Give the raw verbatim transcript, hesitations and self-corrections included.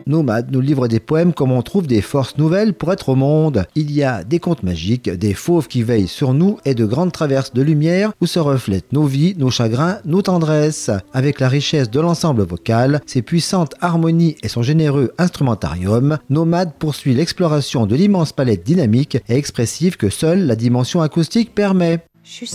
Nomade nous livre des poèmes comme on trouve des forces nouvelles pour être au monde. Il y a des contes magiques, des fauves qui veillent sur nous et de grandes traverses de lumière où se reflètent nos vies, nos chagrins, nos tendresses. Avec la richesse de l'ensemble vocal, ses puissantes harmonies et son généreux instrumentarium, Nomade poursuit l'exploration de l'immense palette dynamique et expressive que seule la dimension acoustique permet.